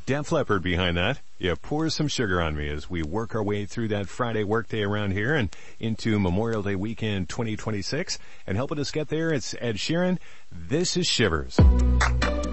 Def Leppard behind that. You pour some sugar on me as we work our way through that Friday workday around here and into Memorial Day weekend 2026. And helping us get there, it's Ed Sheeran. This is Shivers.